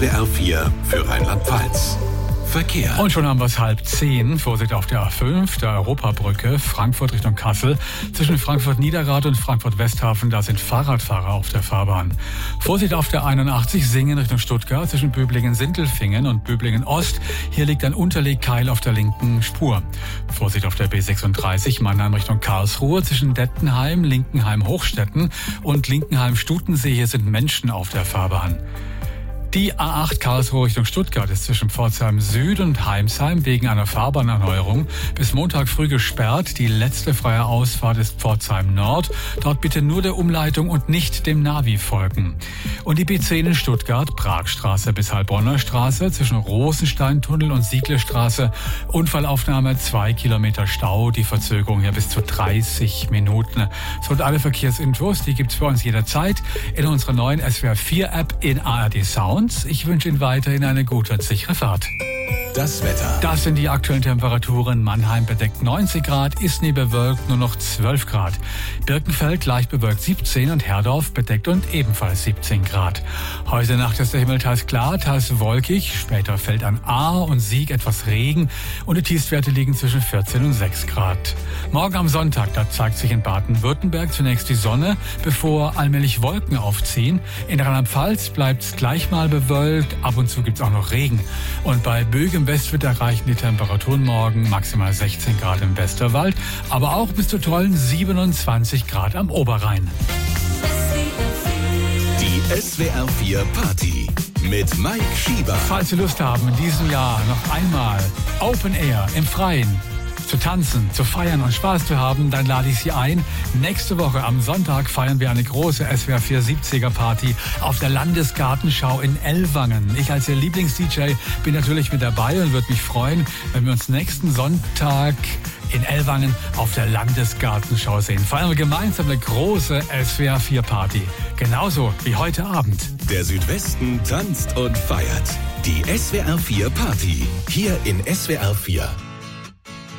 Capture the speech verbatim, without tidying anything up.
S W R vier für Rheinland-Pfalz. Verkehr. Und schon haben wir es halb zehn. Vorsicht auf der A fünf, der Europabrücke, Frankfurt Richtung Kassel. Zwischen Frankfurt-Niederrad und Frankfurt-Westhafen, da sind Fahrradfahrer auf der Fahrbahn. Vorsicht auf der einundachtzig, Singen Richtung Stuttgart, zwischen Böblingen-Sindelfingen und Böblingen-Ost. Hier liegt ein Unterlegkeil auf der linken Spur. Vorsicht auf der B sechsunddreißig, Mannheim Richtung Karlsruhe, zwischen Dettenheim, Linkenheim-Hochstetten und Linkenheim-Stutensee. Hier sind Menschen auf der Fahrbahn. Die A acht Karlsruhe Richtung Stuttgart ist zwischen Pforzheim Süd und Heimsheim wegen einer Fahrbahnerneuerung bis Montag früh gesperrt. Die letzte freie Ausfahrt ist Pforzheim Nord. Dort bitte nur der Umleitung und nicht dem Navi folgen. Und die B zehn in Stuttgart, Pragstraße bis Heilbronner Straße, zwischen Rosensteintunnel und Sieglerstraße. Unfallaufnahme, zwei Kilometer Stau, die Verzögerung hier bis zu dreißig Minuten. So, und alle Verkehrsinfos, die gibt's bei uns jederzeit in unserer neuen S W R vier App in A R D Sound. Ich wünsche Ihnen weiterhin eine gute und sichere Fahrt. Das Wetter. Das sind die aktuellen Temperaturen. Mannheim bedeckt neunzig Grad, Isny bewölkt nur noch zwölf Grad. Birkenfeld leicht bewölkt siebzehn und Herdorf bedeckt und ebenfalls siebzehn Grad. Heute Nacht ist der Himmel teils klar, teils wolkig. Später fällt an Ahr und Sieg etwas Regen und die Tiefstwerte liegen zwischen vierzehn und sechs Grad. Morgen am Sonntag, da zeigt sich in Baden-Württemberg zunächst die Sonne, bevor allmählich Wolken aufziehen. In Rheinland-Pfalz bleibt es gleich mal bewölkt, ab und zu gibt es auch noch Regen. Und bei Bögen im Westwind erreichen die Temperaturen morgen maximal sechzehn Grad im Westerwald, aber auch bis zu tollen siebenundzwanzig Grad am Oberrhein. Die S W R vier Party mit Mike Schieber. Falls Sie Lust haben, in diesem Jahr noch einmal Open Air im Freien zu tanzen, zu feiern und Spaß zu haben, dann lade ich Sie ein. Nächste Woche am Sonntag feiern wir eine große S W R vier siebziger Party auf der Landesgartenschau in Ellwangen. Ich als Ihr Lieblings-D J bin natürlich mit dabei und würde mich freuen, wenn wir uns nächsten Sonntag in Ellwangen auf der Landesgartenschau sehen. Feiern wir gemeinsam eine große S W R vier Party. Genauso wie heute Abend. Der Südwesten tanzt und feiert. Die S W R vier Party. Hier in S W R vier.